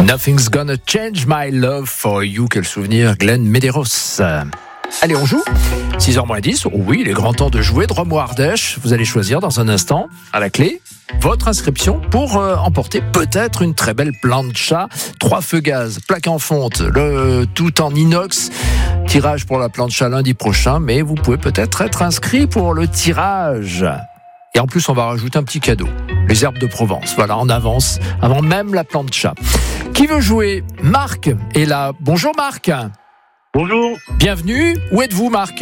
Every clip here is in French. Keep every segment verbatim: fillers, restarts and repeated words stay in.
Nothing's gonna change my love for you. Quel souvenir, Glenn Medeiros. Allez, on joue. six heures moins dix. Oh oui, il est grand temps de jouer. Drôme ou Ardèche. Vous allez choisir dans un instant, à la clé, votre inscription pour euh, emporter peut-être une très belle plancha. Trois feux gaz, plaque en fonte, le tout en inox. Tirage pour la plancha lundi prochain, mais vous pouvez peut-être être inscrit pour le tirage. Et en plus, on va rajouter un petit cadeau. Les herbes de Provence. Voilà, en avance, avant même la plancha. Qui veut jouer? Marc est là. Bonjour Marc. Bonjour. Bienvenue. Où êtes-vous Marc?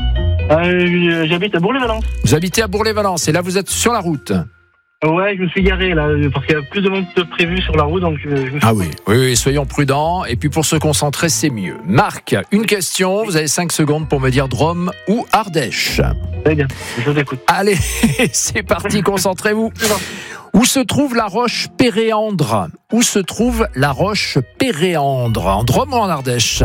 euh, J'habite à Bourg-les-Valence. Vous habitez à Bourg-les-Valence et là vous êtes sur la route. Ouais, je me suis garé là, parce qu'il y a plus de monde que prévu sur la route, donc je, je me suis... Ah oui, oui, oui, soyons prudents. Et puis pour se concentrer, c'est mieux. Marc, une question. Vous avez cinq secondes pour me dire Drôme ou Ardèche. Très bien, je vous écoute. Allez, c'est parti, concentrez-vous. Où se trouve la roche Péréandre? Où se trouve la roche Péréandre? En Drôme ou en Ardèche?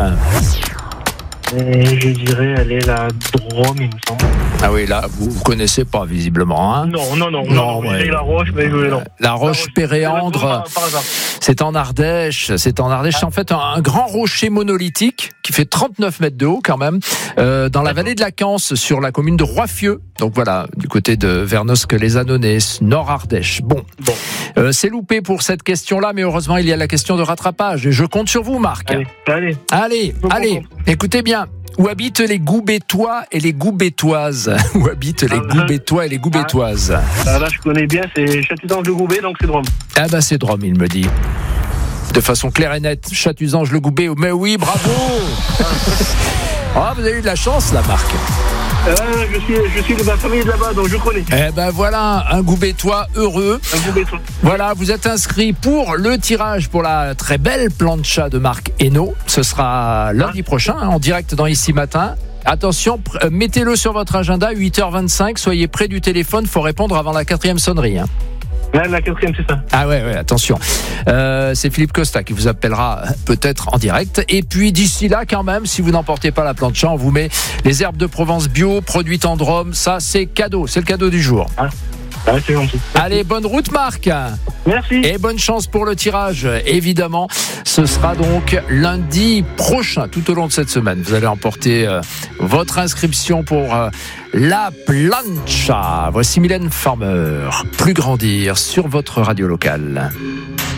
Et je dirais, elle est la Drôme, il me semble. Ah oui, là, vous ne connaissez pas visiblement, hein? Non, non, non, non, non, ouais. j'ai la roche, mais je, non. La roche, roche Péréandre, c'est en Ardèche. C'est en Ardèche. C'est en fait un, un grand rocher monolithique qui fait trente-neuf mètres de haut quand même, euh, dans la vallée de la Canse, sur la commune de Roiffieux. Donc voilà, du côté de Vernosque-les-Annonais, Nord-Ardèche. Bon, bon. Euh, c'est loupé pour cette question-là, mais heureusement il y a la question de rattrapage. Et je compte sur vous, Marc. Allez, allez, allez, allez. Écoutez bien. Où habitent les Goubétois et les Goubétoises? Où habitent les ah, Goubétois et les Goubétoises? Ah, là, je connais bien, c'est Chatuzange-le-Goubet, donc c'est Drôme. Ah bah c'est Drôme, il me dit. De façon claire et nette, Chatuzange-le-Goubet. Mais oui, bravo. Ah, vous avez eu de la chance, là, Marc. Euh, je suis, je suis de ma famille de là-bas, donc je connais. Eh ben voilà, un Goubétois heureux. Un Goubétois. Voilà, vous êtes inscrit pour le tirage pour la très belle plancha de Marc Hainaut. Ce sera lundi ah. prochain, hein, en direct dans Ici Matin. Attention, pr- mettez-le sur votre agenda, huit heures vingt-cinq. Soyez près du téléphone, faut répondre avant la quatrième sonnerie. Hein. Là, la quatrième, c'est ça. Ah ouais, ouais, attention. Euh, c'est Philippe Costa qui vous appellera peut-être en direct. Et puis d'ici là, quand même, si vous n'emportez pas la plancha, on vous met les herbes de Provence bio, produites en Drôme. Ça, c'est cadeau. C'est le cadeau du jour. Ah. Ah, c'est gentil. Allez, bonne route, Marc. Merci. Et bonne chance pour le tirage. Évidemment, ce sera donc lundi prochain, tout au long de cette semaine. Vous allez emporter euh, votre inscription pour euh, la plancha. Voici Mylène Farmer. Plus grandir sur votre radio locale.